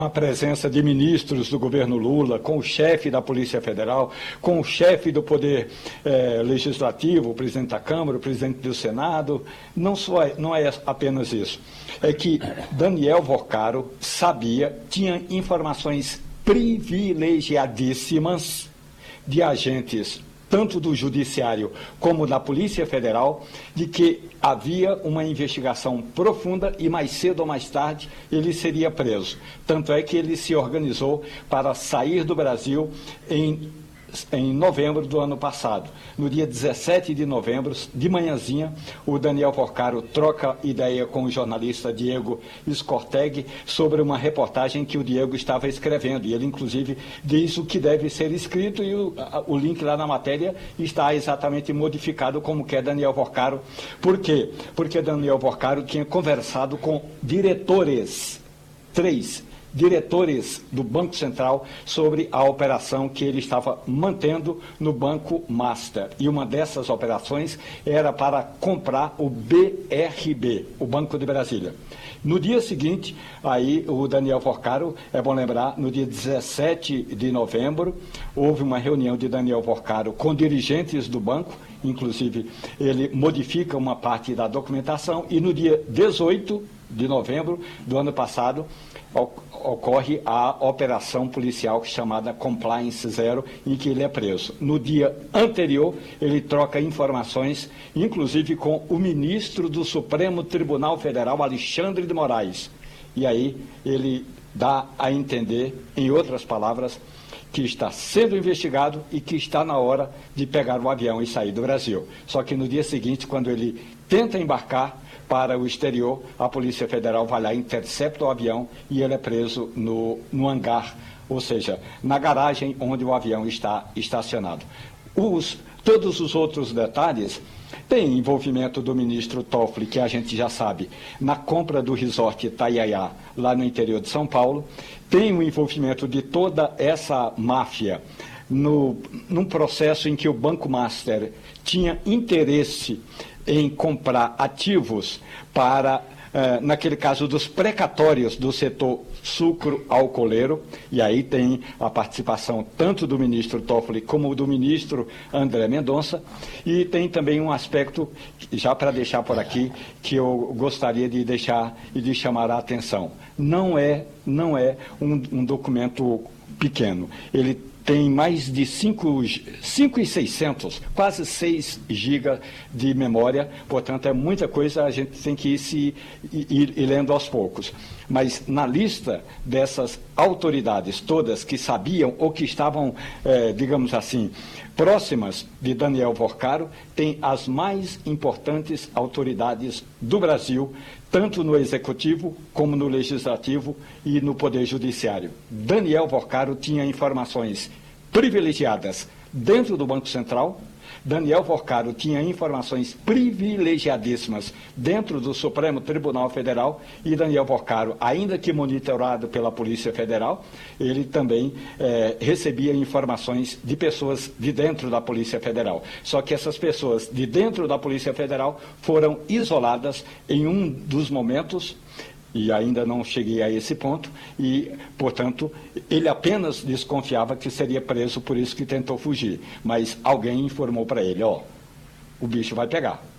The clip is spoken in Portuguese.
A presença de ministros do governo Lula, com o chefe da Polícia Federal, com o chefe do Poder Legislativo, o presidente da Câmara, o presidente do Senado. Não é apenas isso. É que Daniel Vorcaro sabia, tinha informações privilegiadíssimas de agentes tanto do Judiciário como da Polícia Federal, de que havia uma investigação profunda e mais cedo ou mais tarde ele seria preso. Tanto é que ele se organizou para sair do Brasil em novembro do ano passado. No dia 17 de novembro, de manhãzinha, o Daniel Vorcaro troca ideia com o jornalista Diego Scorteg sobre uma reportagem que o Diego estava escrevendo. E ele, inclusive, diz o que deve ser escrito e o link lá na matéria está exatamente modificado como quer Daniel Vorcaro. Por quê? Porque Daniel Vorcaro tinha conversado com três diretores do Banco Central sobre a operação que ele estava mantendo no Banco Master. E uma dessas operações era para comprar o BRB, o Banco de Brasília. No dia seguinte, aí o Daniel Vorcaro, é bom lembrar, no dia 17 de novembro, houve uma reunião de Daniel Vorcaro com dirigentes do banco, inclusive ele modifica uma parte da documentação, e no dia 18 de novembro do ano passado, ocorre a operação policial chamada Compliance Zero, em que ele é preso. No dia anterior, ele troca informações, inclusive com o ministro do Supremo Tribunal Federal, Alexandre de Moraes. E aí ele dá a entender, em outras palavras, que está sendo investigado e que está na hora de pegar o avião e sair do Brasil. Só que no dia seguinte, quando ele tenta embarcar para o exterior, a Polícia Federal vai lá, intercepta o avião e ele é preso no hangar, ou seja, na garagem onde o avião está estacionado. Todos os outros detalhes têm envolvimento do ministro Toffoli, que a gente já sabe, na compra do resort Itaiaia, lá no interior de São Paulo, tem o envolvimento de toda essa máfia num processo em que o Banco Master tinha interesse em comprar ativos para, naquele caso, dos precatórios do setor sucro-alcooleiro, e aí tem a participação tanto do ministro Toffoli como do ministro André Mendonça, e tem também um aspecto, já para deixar por aqui, que eu gostaria de deixar e de chamar a atenção. Não é um documento pequeno. Ele tem mais de 5.600, quase 6 GB de memória, portanto é muita coisa, a gente tem que ir lendo aos poucos. Mas na lista dessas autoridades todas que sabiam ou que estavam, digamos assim, próximas de Daniel Vorcaro, tem as mais importantes autoridades do Brasil, tanto no Executivo como no Legislativo e no Poder Judiciário. Daniel Vorcaro tinha informações privilegiadas dentro do Banco Central. Daniel Vorcaro tinha informações privilegiadíssimas dentro do Supremo Tribunal Federal e Daniel Vorcaro, ainda que monitorado pela Polícia Federal, ele também recebia informações de pessoas de dentro da Polícia Federal. Só que essas pessoas de dentro da Polícia Federal foram isoladas em um dos momentos, e ainda não cheguei a esse ponto, e, portanto, ele apenas desconfiava que seria preso, por isso que tentou fugir. Mas alguém informou para ele, o bicho vai pegar.